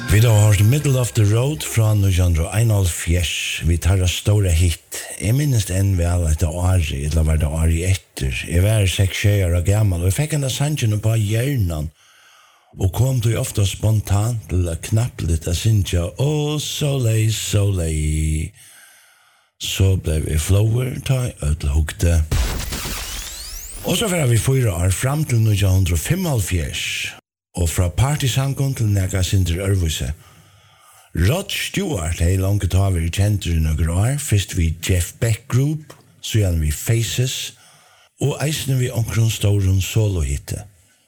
Vi da har The Middle of the Road fra 1971. Vi tar en stor hit. Jeg minnes enn vel at det var eller var det året etter. Jeg var 6 år gammel, og jeg fikk en av sannsjene på hjernen. Og kom til ofte spontant til å knappe litt av sinja. Oh, soleil, soleil. Så ble vi flower, ta ødelhugte. Og så var vi 4 år fram til 1975. Og fra partisankon til nega sinter Ørvuse. Rod Stewart hei langt av vi kjenter i noen år. Først vi Jeff Beck Group, så gjerne vi Faces, og eisne vi omkron storen solohitte.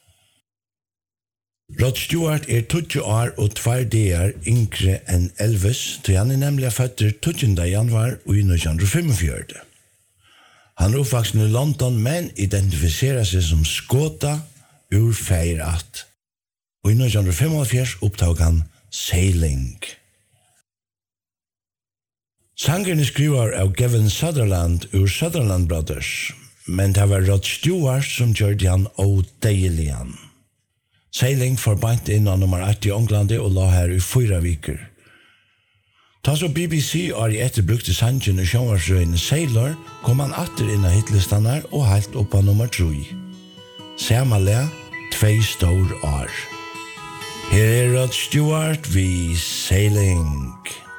Rod Stewart 20 år og 2 dager yngre enn Elvis, til han nemlig føtter 20. januar og i 1945. Han oppvaksen i London, men identifiserer seg som skåta ur feirat. Og i 1945 opptog han Sailing. Sangeren skriver av Kevin Sutherland ur Sutherland Brothers, men det var Rod Stewart som gjorde han O'Dailian. Sailing forbandt inn av nummer 1 i England og la her i 4 viker. Ta så BBC har i etterbrukte sangen og sjåvarsrøyene Sailor, kom han atter inn av hitlistene og helt opp av nummer 3. Samalea, 2 stor år. Her Rod Stewart, vi Sailing.